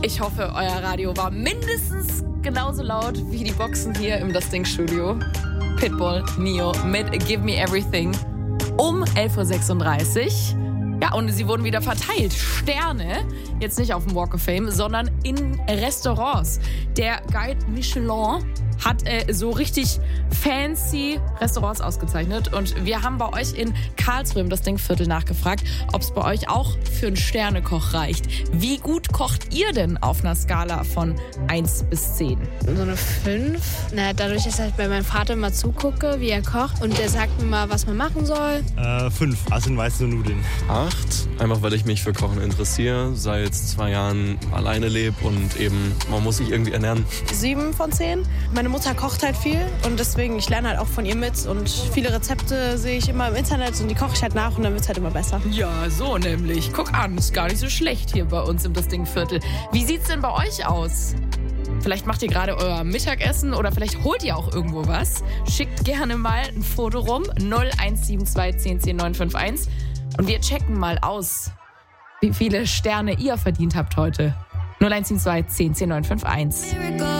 Ich hoffe, euer Radio war mindestens genauso laut wie die Boxen hier im Das Ding Studio. Pitbull, Neo mit Give Me Everything um 11.36 Uhr. Ja, und sie wurden wieder verteilt. Sterne, jetzt nicht auf dem Walk of Fame, sondern in Restaurants. Der Guide Michelin hat so richtig fancy Restaurants ausgezeichnet. Und wir haben bei euch in Karlsruhe im Das Ding-Viertel nachgefragt, ob es bei euch auch für einen Sternekoch reicht. Wie gut kocht ihr denn auf einer Skala von 1 bis 10? So eine 5. Dadurch, dass ich bei meinem Vater mal zugucke, wie er kocht und der sagt mir mal, was man machen soll. 5, also in weißen Nudeln. 8, einfach weil ich mich für Kochen interessiere, seit 2 Jahren alleine lebe und eben, man muss sich irgendwie ernähren. 7 von 10. Meine Mutter kocht halt viel und deswegen, ich lerne halt auch von ihr mit und viele Rezepte sehe ich immer im Internet und die koche ich halt nach und dann wird es halt immer besser. Ja, so nämlich. Guck an, ist gar nicht so schlecht hier bei uns im Das Ding-Viertel. Wie sieht's denn bei euch aus? Vielleicht macht ihr gerade euer Mittagessen oder vielleicht holt ihr auch irgendwo was. Schickt gerne mal ein Foto rum, 0172 10 10 951. Und wir checken mal aus, wie viele Sterne ihr verdient habt heute. 0172 10 10 951.